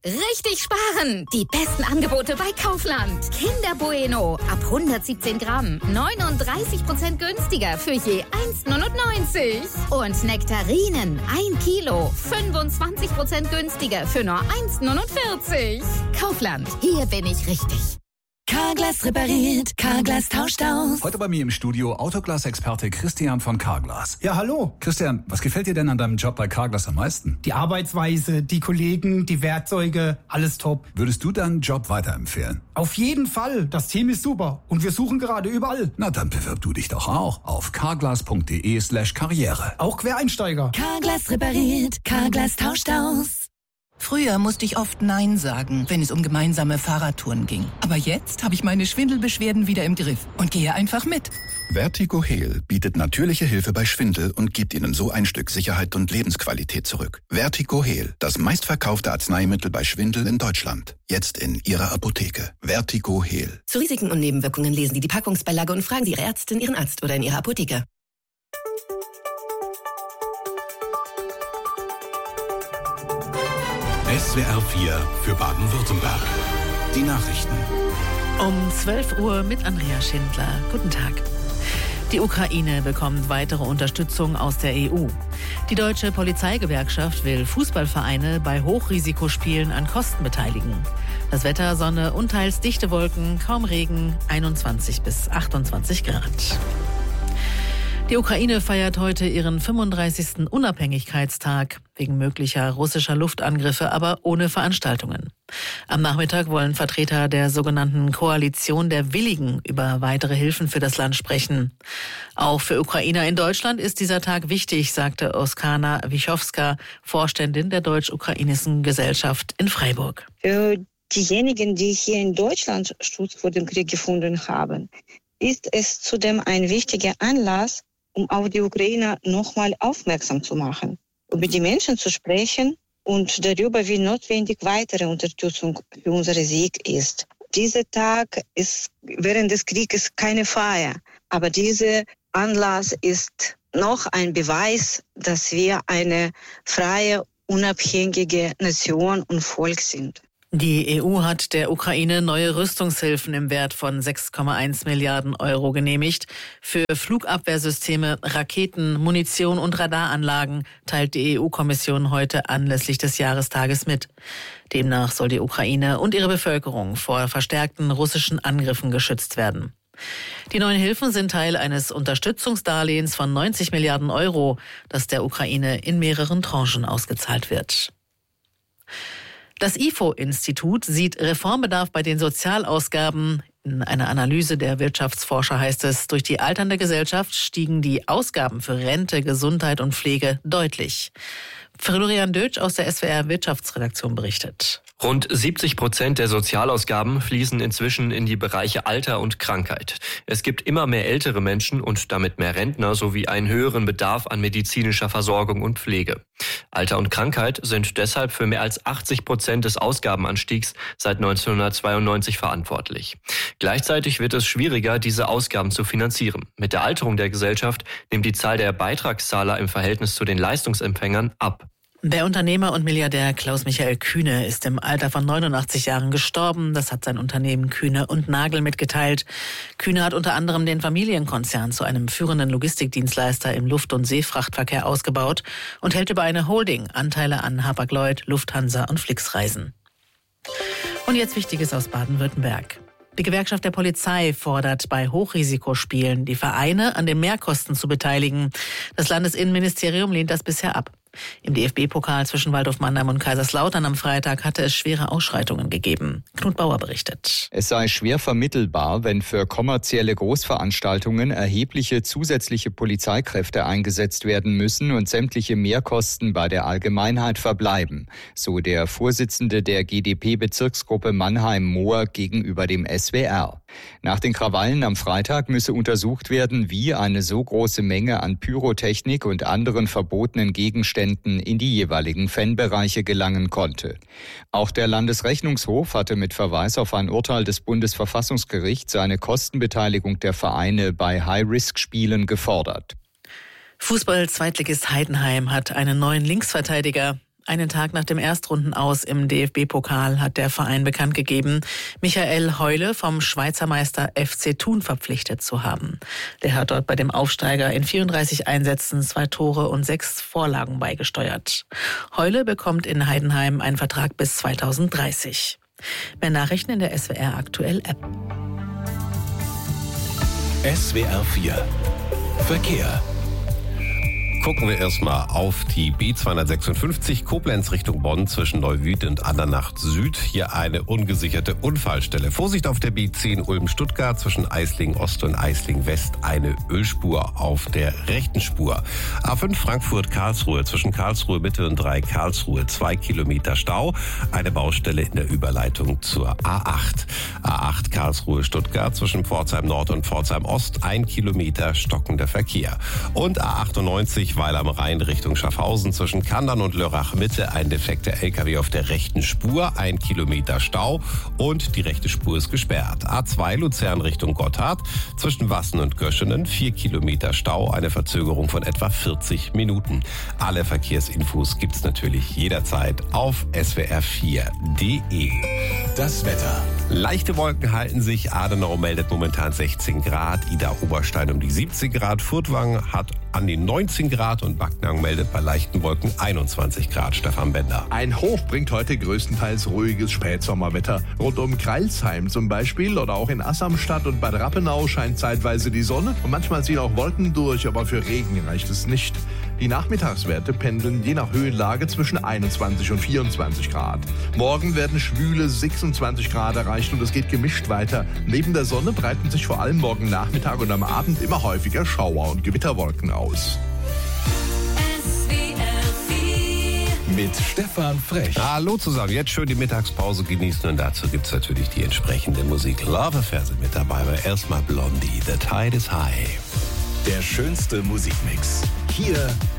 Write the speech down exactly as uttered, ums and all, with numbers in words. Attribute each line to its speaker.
Speaker 1: Richtig sparen! Die besten Angebote bei Kaufland. Kinder Bueno ab hundertsiebzehn Gramm. neununddreißig Prozent günstiger für je eins neunundneunzig. Und Nektarinen ein Kilo. fünfundzwanzig Prozent günstiger für nur eins neunundvierzig. Kaufland, hier bin ich richtig.
Speaker 2: Carglass repariert, Carglass tauscht aus.
Speaker 3: Heute bei mir im Studio Autoglas-Experte Christian von Carglass.
Speaker 4: Ja, hallo.
Speaker 3: Christian, was gefällt dir denn an deinem Job bei Carglass am meisten?
Speaker 4: Die Arbeitsweise, die Kollegen, die Werkzeuge, alles top.
Speaker 3: Würdest du deinen Job weiterempfehlen?
Speaker 4: Auf jeden Fall. Das Team ist super und wir suchen gerade überall.
Speaker 3: Na, dann bewirb du dich doch auch auf carglass.de slash karriere.
Speaker 4: Auch Quereinsteiger.
Speaker 2: Carglass repariert, Carglass tauscht aus. Früher musste ich oft Nein sagen, wenn es um gemeinsame Fahrradtouren ging. Aber jetzt habe ich meine Schwindelbeschwerden wieder im Griff und gehe einfach mit.
Speaker 5: Vertigo Heal bietet natürliche Hilfe bei Schwindel und gibt Ihnen so ein Stück Sicherheit und Lebensqualität zurück. Vertigo Heal, das meistverkaufte Arzneimittel bei Schwindel in Deutschland. Jetzt in Ihrer Apotheke. Vertigo Heal.
Speaker 2: Zu Risiken und Nebenwirkungen lesen Sie die Packungsbeilage und fragen Sie Ihre Ärztin, Ihren Arzt oder in Ihrer Apotheke.
Speaker 6: S W R vier für Baden-Württemberg. Die Nachrichten.
Speaker 7: Um zwölf Uhr mit Andrea Schindler. Guten Tag. Die Ukraine bekommt weitere Unterstützung aus der E U. Die deutsche Polizeigewerkschaft will Fußballvereine bei Hochrisikospielen an Kosten beteiligen. Das Wetter: Sonne und teils dichte Wolken, kaum Regen, einundzwanzig bis achtundzwanzig Grad. Die Ukraine feiert heute ihren fünfunddreißigsten Unabhängigkeitstag wegen möglicher russischer Luftangriffe, aber ohne Veranstaltungen. Am Nachmittag wollen Vertreter der sogenannten Koalition der Willigen über weitere Hilfen für das Land sprechen. Auch für Ukrainer in Deutschland ist dieser Tag wichtig, sagte Oskana Wichowska, Vorständin der Deutsch-Ukrainischen Gesellschaft in Freiburg.
Speaker 8: Für diejenigen, die hier in Deutschland Schutz vor dem Krieg gefunden haben, ist es zudem ein wichtiger Anlass, um auf die Ukrainer nochmal aufmerksam zu machen, über die Menschen zu sprechen und darüber, wie notwendig weitere Unterstützung für unseren Sieg ist. Dieser Tag ist während des Krieges keine Feier, aber dieser Anlass ist noch ein Beweis, dass wir eine freie, unabhängige Nation und Volk sind.
Speaker 7: Die E U hat der Ukraine neue Rüstungshilfen im Wert von sechs Komma eins Milliarden Euro genehmigt. Für Flugabwehrsysteme, Raketen, Munition und Radaranlagen teilt die E U-Kommission heute anlässlich des Jahrestages mit. Demnach soll die Ukraine und ihre Bevölkerung vor verstärkten russischen Angriffen geschützt werden. Die neuen Hilfen sind Teil eines Unterstützungsdarlehens von neunzig Milliarden Euro, das der Ukraine in mehreren Tranchen ausgezahlt wird. Das I F O-Institut sieht Reformbedarf bei den Sozialausgaben. In einer Analyse der Wirtschaftsforscher heißt es, durch die alternde Gesellschaft stiegen die Ausgaben für Rente, Gesundheit und Pflege deutlich. Florian Dötsch aus der S W R Wirtschaftsredaktion berichtet.
Speaker 9: Rund siebzig Prozent der Sozialausgaben fließen inzwischen in die Bereiche Alter und Krankheit. Es gibt immer mehr ältere Menschen und damit mehr Rentner sowie einen höheren Bedarf an medizinischer Versorgung und Pflege. Alter und Krankheit sind deshalb für mehr als achtzig Prozent des Ausgabenanstiegs seit neunzehnhundertzweiundneunzig verantwortlich. Gleichzeitig wird es schwieriger, diese Ausgaben zu finanzieren. Mit der Alterung der Gesellschaft nimmt die Zahl der Beitragszahler im Verhältnis zu den Leistungsempfängern ab.
Speaker 7: Der Unternehmer und Milliardär Klaus-Michael Kühne ist im Alter von neunundachtzig Jahren gestorben. Das hat sein Unternehmen Kühne und Nagel mitgeteilt. Kühne hat unter anderem den Familienkonzern zu einem führenden Logistikdienstleister im Luft- und Seefrachtverkehr ausgebaut und hält über eine Holding Anteile an Hapag-Lloyd, Lufthansa und Flixreisen. Und jetzt Wichtiges aus Baden-Württemberg. Die Gewerkschaft der Polizei fordert bei Hochrisikospielen die Vereine an den Mehrkosten zu beteiligen. Das Landesinnenministerium lehnt das bisher ab. Im D F B-Pokal zwischen Waldhof Mannheim und Kaiserslautern am Freitag hatte es schwere Ausschreitungen gegeben. Knut Bauer berichtet.
Speaker 10: Es sei schwer vermittelbar, wenn für kommerzielle Großveranstaltungen erhebliche zusätzliche Polizeikräfte eingesetzt werden müssen und sämtliche Mehrkosten bei der Allgemeinheit verbleiben, so der Vorsitzende der G d P-Bezirksgruppe Mannheim-Moor gegenüber dem S W R. Nach den Krawallen am Freitag müsse untersucht werden, wie eine so große Menge an Pyrotechnik und anderen verbotenen Gegenständen in die jeweiligen Fanbereiche gelangen konnte. Auch der Landesrechnungshof hatte mit Verweis auf ein Urteil des Bundesverfassungsgerichts seine Kostenbeteiligung der Vereine bei High-Risk-Spielen gefordert.
Speaker 7: Fußball-Zweitligist Heidenheim hat einen neuen Linksverteidiger. Einen Tag nach dem Erstrundenaus im D F B-Pokal hat der Verein bekannt gegeben, Michael Heule vom Schweizer Meister F C Thun verpflichtet zu haben. Der hat dort bei dem Aufsteiger in vierunddreißig Einsätzen zwei Tore und sechs Vorlagen beigesteuert. Heule bekommt in Heidenheim einen Vertrag bis zweitausenddreißig. Mehr Nachrichten in der S W R Aktuell App.
Speaker 6: S W R vier Verkehr. Gucken wir erstmal auf die B zweihundertsechsundfünfzig Koblenz Richtung Bonn zwischen Neuwied und Andernacht Süd. Hier eine ungesicherte Unfallstelle. Vorsicht auf der B zehn Ulm-Stuttgart zwischen Eislingen Ost und Eislingen West eine Ölspur auf der rechten Spur. A fünf Frankfurt-Karlsruhe zwischen Karlsruhe Mitte und drei Karlsruhe zwei Kilometer Stau. Eine Baustelle in der Überleitung zur A acht. A acht Karlsruhe-Stuttgart zwischen Pforzheim Nord und Pforzheim Ost ein Kilometer stockender Verkehr. Und A achtundneunzig Weil am Rhein Richtung Schaffhausen zwischen Kandern und Lörrach Mitte ein defekter L K W auf der rechten Spur, ein Kilometer Stau und die rechte Spur ist gesperrt. A zwei Luzern Richtung Gotthard zwischen Wassen und Göschenen vier Kilometer Stau, eine Verzögerung von etwa vierzig Minuten. Alle Verkehrsinfos gibt's natürlich jederzeit auf S W R vier punkt de.
Speaker 11: Das Wetter.
Speaker 6: Leichte Wolken halten sich. Adenau meldet momentan sechzehn Grad, Ida-Oberstein um die siebzehn Grad, Furtwangen hat an die neunzehn Grad und Backnang meldet bei leichten Wolken einundzwanzig Grad. Stefan Bender.
Speaker 11: Ein Hoch bringt heute größtenteils ruhiges Spätsommerwetter. Rund um Kreilsheim zum Beispiel oder auch in Assamstadt und Bad Rappenau scheint zeitweise die Sonne und manchmal ziehen auch Wolken durch, aber für Regen reicht es nicht. Die Nachmittagswerte pendeln je nach Höhenlage zwischen einundzwanzig und vierundzwanzig Grad. Morgen werden schwüle sechsundzwanzig Grad erreicht und es geht gemischt weiter. Neben der Sonne breiten sich vor allem morgen Nachmittag und am Abend immer häufiger Schauer und Gewitterwolken aus.
Speaker 6: Mit Stefan Frech. Hallo zusammen, jetzt schön die Mittagspause genießen und dazu gibt es natürlich die entsprechende Musik. Love Affair sind mit dabei, aber erstmal Blondie, The Tide is High.
Speaker 11: Der schönste Musikmix. Hier